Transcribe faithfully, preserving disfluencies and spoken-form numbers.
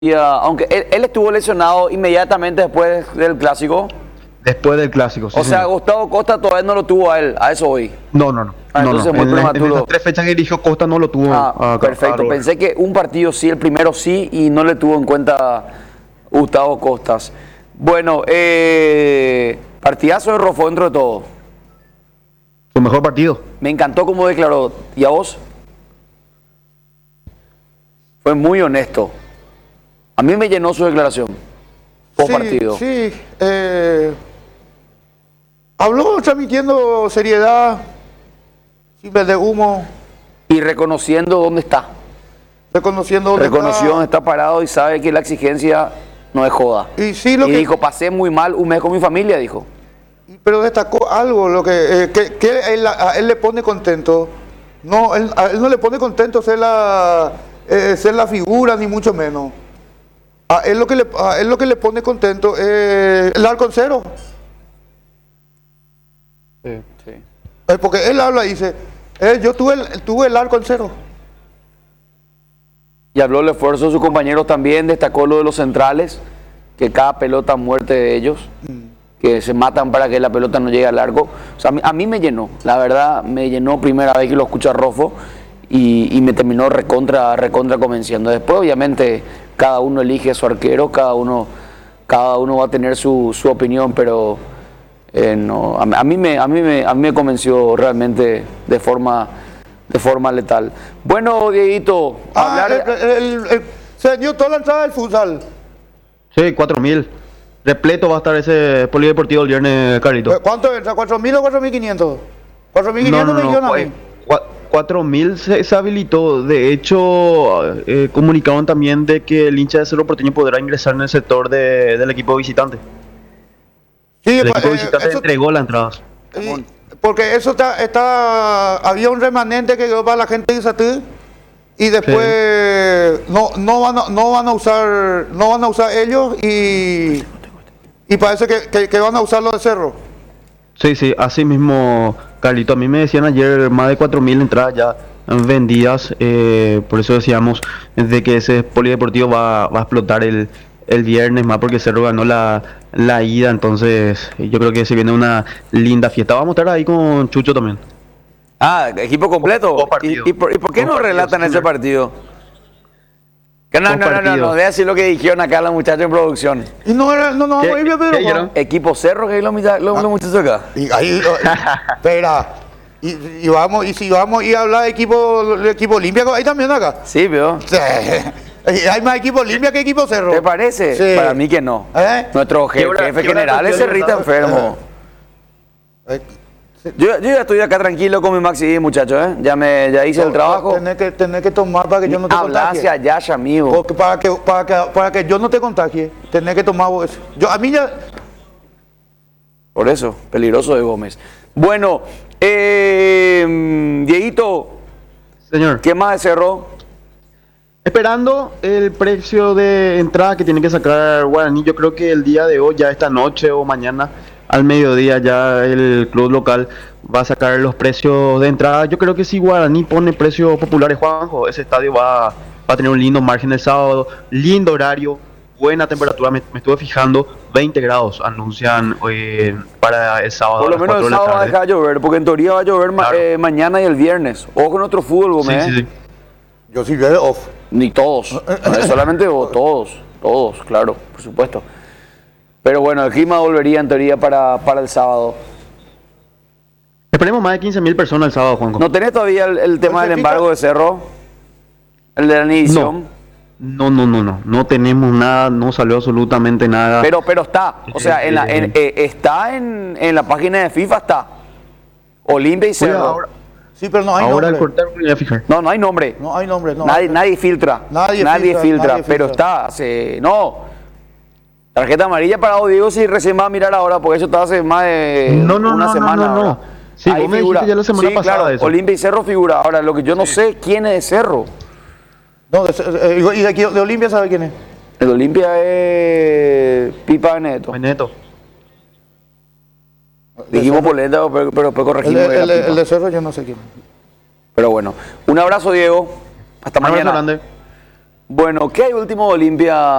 Y, ah, aunque él, él estuvo lesionado inmediatamente después del clásico. Después del clásico, sí, O sea, señor. Gustavo Costa todavía no lo tuvo a él, a eso hoy. No, no, no. Ah, no, entonces no. muy En, en prematuro. esas tres fechas que dirigió Costa no lo tuvo. Ah, a- perfecto. a- Pensé que un partido sí, el primero sí, y no le tuvo en cuenta Gustavo Costas. Bueno, eh, partidazo de Rofo dentro de todo. Su mejor partido. Me encantó cómo declaró. ¿Y a vos? Fue muy honesto. A mí me llenó su declaración. Post partido. Sí, sí. Eh, habló transmitiendo seriedad, sin vender humo, Y reconociendo dónde está. reconociendo dónde Reconoció dónde está. está parado y sabe que la exigencia no es joda. Y sí, lo y que, dijo, pasé muy mal un mes con mi familia, dijo. pero destacó algo, lo que, eh, que, que él, a él le pone contento. No, él, a él no le pone contento ser la, eh, ser la figura, ni mucho menos. A él lo que le, a él lo que le pone contento es el arco en cero. Sí. Eh, porque él habla y dice, eh, yo tuve el, tuve el arco en cero. Y habló del esfuerzo de sus compañeros también, destacó lo de los centrales, que cada pelota muerte de ellos, que se matan para que la pelota no llegue al arco. O sea, a mí, a mí me llenó, la verdad, me llenó primera vez que lo escucho a Rofo y, y me terminó recontra, recontra convenciendo. Después, obviamente, cada uno elige a su arquero, cada uno, cada uno va a tener su, su opinión, pero eh, no, a, a mí me, a, mí me, a mí me convenció realmente de forma, de forma letal. Bueno, Dieguito, Ah, hablar... el, el- el- el- se dio toda la entrada del futsal. Sí, cuatro mil. Repleto va a estar ese polideportivo el viernes, Carlito. Eh, ¿Cuánto entra? ¿cuatro mil o cuatro mil quinientos? cuatro mil No, quinientos no, me no. dijeron a cua- mí. cua- cuatro mil se, se habilitó. De hecho, eh, comunicaron también de que el hincha de Cerro Porteño podrá ingresar en el sector de- del equipo visitante. Sí, El pues, equipo eh, visitante eso- entregó las entradas. y- porque eso está, está, había un remanente que quedó para la gente de Izatí y después no, no van a, no van a usar, no van a usar ellos y, y parece que, que, que van a usar los de Cerro. Sí, sí, así mismo, Carlito. A mí me decían ayer más de cuatro mil entradas ya vendidas. Eh, por eso decíamos de que ese polideportivo va, va a explotar el, el viernes, más porque Cerro ganó la, la ida. Entonces, yo creo que se viene una linda fiesta. Vamos a estar ahí con Chucho también. Ah, equipo completo. Dos ¿Y, partidos. y por, y por qué Dos no partidos, relatan ese señor. partido? Que no, Dos no, no, no, no, partidos. voy a decir lo que dijeron acá los muchachos en producción. Y no era, no, no, ¿Qué- vamos a ir, qué Pedro, dijeron? Juan. Equipo Cerro, que hay los, mucha- los- los muchachos acá. Y ahí, eh, espera, y, y vamos, y si vamos a ir a hablar de equipo, de equipo Olimpia, ahí también acá. Sí, pero Sí. Hay más equipo Olimpia que equipo Cerro. ¿te parece? Sí. Para mí que no. ¿Eh? Nuestro ¿Qué jefe, hora- jefe qué hora general es partió Cerrita Libertadores? enfermo. Eh, Yo, yo ya estoy acá tranquilo con mi Maxi, muchachos, ¿eh? Ya, me, ya hice el trabajo. Tenés que, tenés que tomar para que yo no te Habla contagie. hacia allá, ya, amigo. Porque para que, para que, para que yo no te contagie, tenés que tomar vos eso. Yo, a mí ya, Por eso, peligroso de Gómez. Bueno, eh, Dieguito, Señor. ¿qué más de Cerro? Esperando el precio de entrada que tiene que sacar Guaraní. Yo creo que el día de hoy, ya esta noche o mañana al mediodía, ya el club local va a sacar los precios de entrada. Yo creo que si Guaraní pone precios populares, Juanjo, ese estadio va, va a tener un lindo margen el sábado, lindo horario, buena temperatura. Me, me estuve fijando, veinte grados anuncian eh, para el sábado. Por a lo las menos cuatro el de la sábado va a tarde. dejar llover, porque en teoría va a llover ma- Claro. eh, mañana y el viernes. Ojo con nuestro fútbol, Gómez. Sí, ¿eh? sí, sí. yo sí llueve off. Ni todos, no es solamente vos, todos, todos, claro, por supuesto. Pero bueno, el clima volvería en teoría para, para el sábado. Esperemos más de quince mil personas el sábado, Juanjo. ¿No tenés todavía el, el tema ¿No se del fija? embargo de Cerro? El de la inhibición. No, no, no, no, no tenemos nada, no salió absolutamente nada. Pero, pero está, o sea, en la, en- eh, está en, en la página de FIFA, está. Olimpia y Oye, Cerro. ahora, Sí, pero no hay ahora el nombre. cortar me voy a fijar. No, no hay nombre. No hay nombre, no. nadie, nadie filtra. Nadie filtra, filtra, nadie pero filtra. está. Se, no. Tarjeta amarilla para Diego si recién va a mirar ahora, porque eso está hace más de No, no, una no, no, semana. no, no. ahora. Sí, Ahí vos me figura. dijiste ya la semana Sí, pasada claro, eso. Olimpia y Cerro figura. Ahora, lo que yo no sé quién es de Cerro. No, de, eh, y de, aquí, de Olimpia, ¿sabe quién es? El Olimpia es Pipa Benedetto. Benedetto. Dijimos Polenta, pero, pero después El, corregimos. de- que era el de- Pipa. el de Cerro yo no sé quién es. Pero bueno, un abrazo, Diego. Hasta Un abrazo mañana. grande. Bueno, ¿qué hay último de Olimpia?